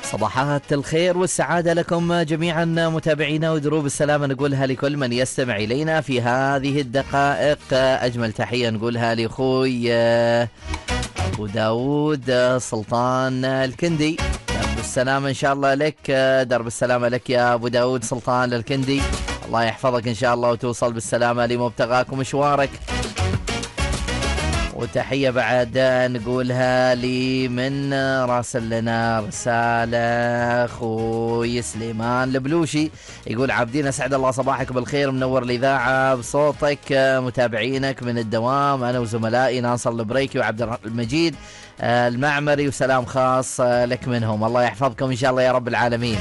صباحات الخير والسعادة لكم جميعا متابعينا، ودروب السلامة نقولها لكل من يستمع إلينا في هذه الدقائق. أجمل تحية نقولها لأخوي أبو داود سلطان الكندي. درب السلامة إن شاء الله لك، درب السلامة لك يا أبو داود سلطان الكندي، الله يحفظك إن شاء الله وتوصل بالسلامة لمبتغاك ومشوارك. وتحية بعد نقولها لي من راسل لنا رسالة أخوي سليمان البلوشي، يقول عابدين أسعد الله صباحك بالخير، منور الإذاعة بصوتك، متابعينك من الدوام أنا وزملائي ناصر البريكي وعبد المجيد المعمري، وسلام خاص لك منهم، الله يحفظكم إن شاء الله يا رب العالمين.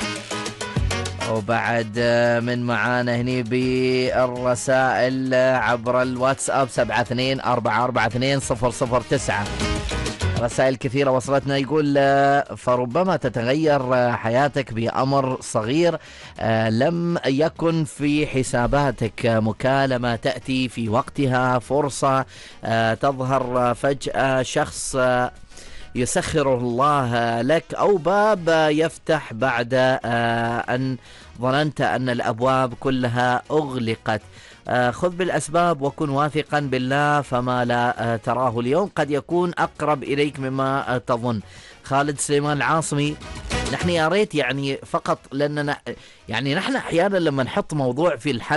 وبعد من معانا هني بالرسائل عبر الواتساب 72442009 رسائل كثيرة وصلتنا، يقول فربما تتغير حياتك بأمر صغير لم يكن في حساباتك، مكالمة تأتي في وقتها، فرصة تظهر فجأة، شخص يسخر الله لك، أو باب يفتح بعد أن ظننت أن الأبواب كلها أغلقت. خذ بالأسباب وكن واثقا بالله، فما لا تراه اليوم قد يكون أقرب إليك مما تظن. خالد سليمان العاصمي. نحن يا ريت يعني فقط لأننا يعني نحن أحيانا لما نحط موضوع في الحلقة